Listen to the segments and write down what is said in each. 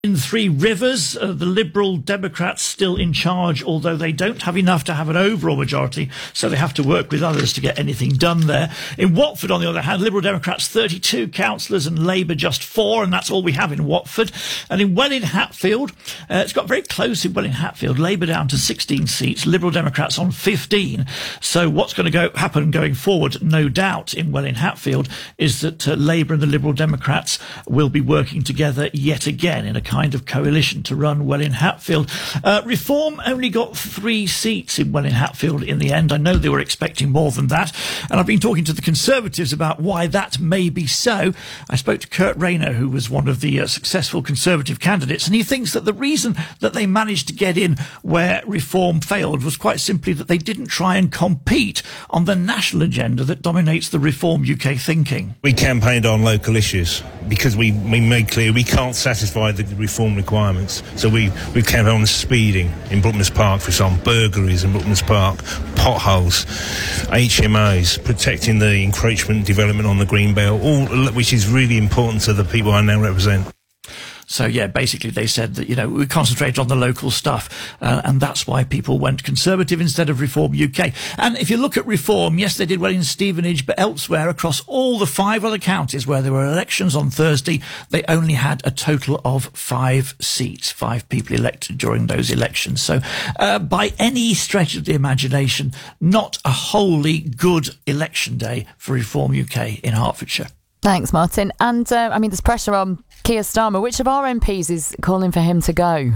In Three Rivers, the Liberal Democrats still in charge, although they don't have enough to have an overall majority, so they have to work with others to get anything done there. In Watford, on the other hand, Liberal Democrats 32 councillors and Labour just 4, and that's all we have in Watford. And in Welwyn Hatfield, it's got very close in Welwyn Hatfield, Labour down to 16 seats, Liberal Democrats on 15. So what's going to happen going forward, no doubt, in Welwyn Hatfield, is that Labour and the Liberal Democrats will be working together yet again in a kind of coalition to run Welwyn Hatfield. Reform only got 3 seats in Welwyn Hatfield in the end. I know they were expecting more than that, and I've been talking to the Conservatives about why that may be so. I spoke to Kurt Rayner, who was one of the successful Conservative candidates, and he thinks that the reason that they managed to get in where Reform failed was quite simply that they didn't try and compete on the national agenda that dominates the Reform UK thinking. We campaigned on local issues because we made clear we can't satisfy the reform requirements. So we campaigned on speeding in Brookmans Park, for example, burglaries in Brookmans Park, potholes, HMOs, protecting the encroachment development on the green belt, all which is really important to the people I now represent. So, yeah, basically they said that, we concentrate on the local stuff, and that's why people went Conservative instead of Reform UK. And if you look at Reform, yes, they did well in Stevenage, but elsewhere across all the 5 other counties where there were elections on Thursday, they only had a total of 5 seats, 5 people elected during those elections. So, by any stretch of the imagination, not a wholly good election day for Reform UK in Hertfordshire. Thanks, Martin. And, there's pressure on Keir Starmer. Which of our MPs is calling for him to go?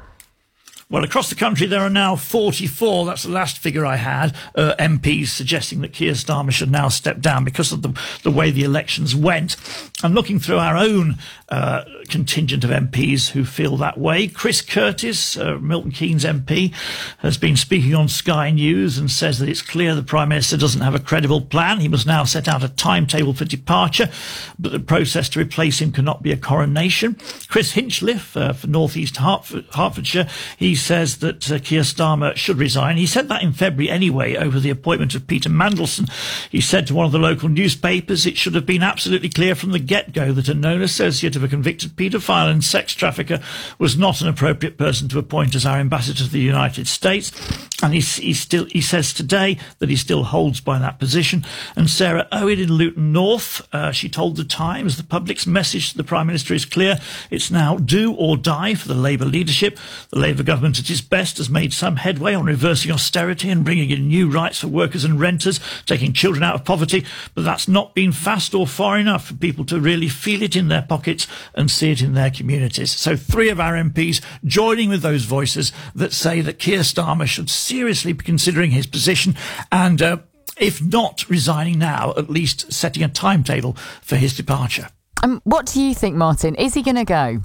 Well, across the country, there are now 44, that's the last figure I had, MPs suggesting that Keir Starmer should now step down because of the way the elections went. And looking through our own contingent of MPs who feel that way, Chris Curtis, Milton Keynes MP, has been speaking on Sky News and says that it's clear the Prime Minister doesn't have a credible plan. He must now set out a timetable for departure, but the process to replace him cannot be a coronation. Chris Hinchliffe for North East Hertfordshire, he says that Keir Starmer should resign. He said that in February anyway over the appointment of Peter Mandelson. He said to one of the local newspapers it should have been absolutely clear from the get-go that a known associate of a convicted paedophile and sex trafficker was not an appropriate person to appoint as our ambassador to the United States. And he says today that he still holds by that position. And Sarah Owen in Luton North, she told The Times, the public's message to the Prime Minister is clear. It's now do or die for the Labour leadership. The Labour government at its best has made some headway on reversing austerity and bringing in new rights for workers and renters, taking children out of poverty, but that's not been fast or far enough for people to really feel it in their pockets and see it in their communities. So 3 of our MPs joining with those voices that say that Keir Starmer should seriously be considering his position and, if not resigning now, at least setting a timetable for his departure. What do you think, Martin? Is he going to go?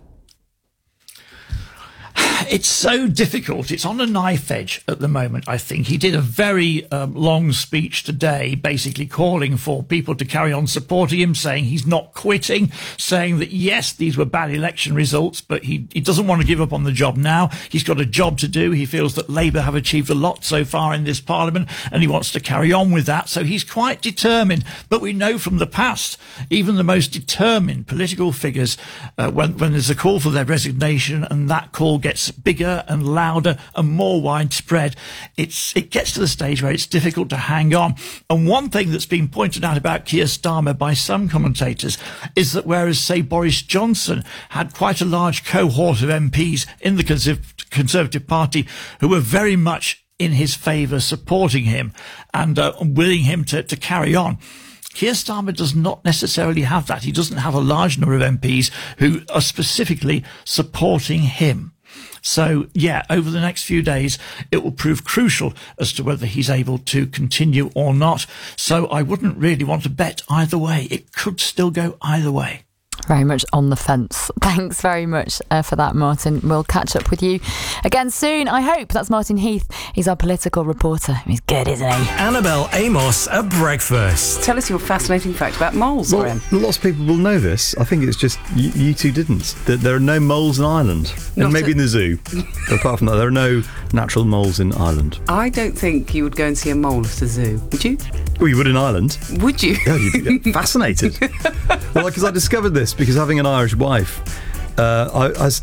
It's so difficult. It's on a knife edge at the moment, I think. He did a very long speech today, basically calling for people to carry on supporting him, saying he's not quitting, saying that, yes, these were bad election results, but he doesn't want to give up on the job now. He's got a job to do. He feels that Labour have achieved a lot so far in this Parliament, and he wants to carry on with that. So he's quite determined. But we know from the past, even the most determined political figures, when there's a call for their resignation and that call gets bigger and louder and more widespread, it gets to the stage where it's difficult to hang on. And one thing that's been pointed out about Keir Starmer by some commentators is that whereas, say, Boris Johnson had quite a large cohort of MPs in the Conservative Party who were very much in his favour, supporting him and willing him to carry on, Keir Starmer does not necessarily have that. He doesn't have a large number of MPs who are specifically supporting him. So, yeah, over the next few days, it will prove crucial as to whether he's able to continue or not. So I wouldn't really want to bet either way. It could still go either way. Very much on the fence. Thanks very much for that, Martin. We'll catch up with you again soon, I hope. That's Martin Heath. He's our political reporter. He's good, isn't he? Annabelle Amos at breakfast. Tell us your fascinating fact about moles, well, Graham. Lots of people will know this. I think it's just you two didn't. That there are no moles in Ireland. And maybe in the zoo. Apart from that, there are no natural moles in Ireland. I don't think you would go and see a mole at a zoo, would you? Well, you would in Ireland. Would you? Yeah, you'd be fascinated. Well, because I discovered this because having an Irish wife, I